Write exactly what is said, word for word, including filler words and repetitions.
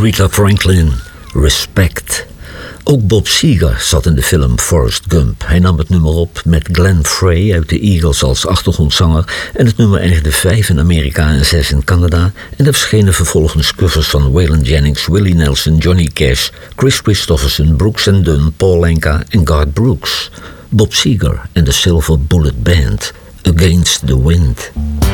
Aretha Franklin, Respect. Ook Bob Seger zat in de film Forrest Gump. Hij nam het nummer op met Glenn Frey uit de Eagles als achtergrondzanger en het nummer eindigde vijf in Amerika en zes in Canada en er verschenen vervolgens covers van Waylon Jennings, Willie Nelson, Johnny Cash, Chris Christopherson, Brooks and Dunn, Paul Anka en Garth Brooks. Bob Seger en de Silver Bullet Band, Against the Wind.